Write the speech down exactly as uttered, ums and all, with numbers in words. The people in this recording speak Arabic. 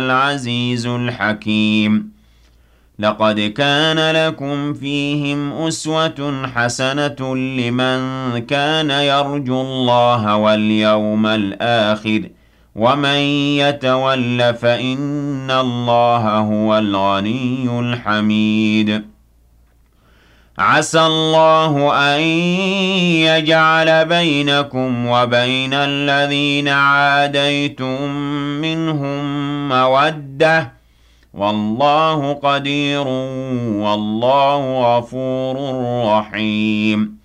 العزيز الحكيم. لقد كان لكم فيهم أسوة حسنة لمن كان يرجو الله واليوم الآخر ومن يتول فإن الله هو الغني الحميد. عسى الله أن يجعل بينكم وبين الذين عاديتم منهم مودة والله قدير والله غفور رحيم.